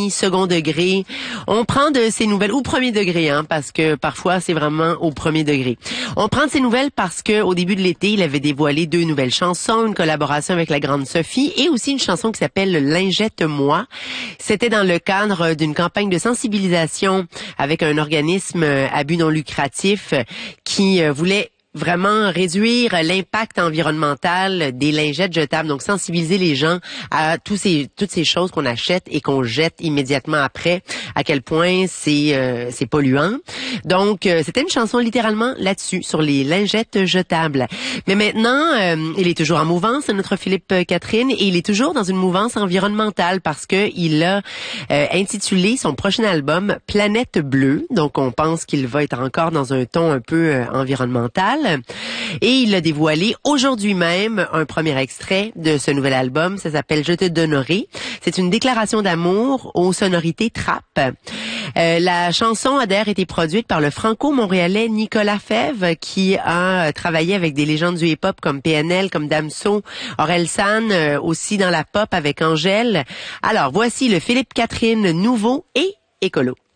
ironie, second degré. On prend de ces nouvelles, ou premier degré, parce que parfois c'est vraiment au premier degré. On prend de ces nouvelles parce que au début de l'été, il avait dévoilé 2 nouvelles chansons, une collaboration avec la grande Sophie et aussi une chanson qui s'appelle Lingette-moi. C'était dans le cadre d'une campagne de sensibilisation avec un organisme à but non lucratif qui voulait vraiment réduire l'impact environnemental des lingettes jetables, donc sensibiliser les gens à toutes ces choses qu'on achète et qu'on jette immédiatement après, à quel point c'est polluant. Donc c'était une chanson littéralement là-dessus, sur les lingettes jetables. Mais maintenant, il est toujours en mouvance, notre Philippe Catherine, et il est toujours dans une mouvance environnementale parce que il a intitulé son prochain album Planète Bleue. Donc on pense qu'il va être encore dans un ton un peu environnemental. Et il a dévoilé aujourd'hui même un premier extrait de ce nouvel album. Ça s'appelle Je te donnerai. C'est une déclaration d'amour aux sonorités trap. La chanson a d'ailleurs été produite par le franco-montréalais Nicolas Fèvre, qui a travaillé avec des légendes du hip-hop comme PNL, comme Damso, Orelsan, aussi dans la pop avec Angèle. Alors voici le Philippe Catherine nouveau et écolo.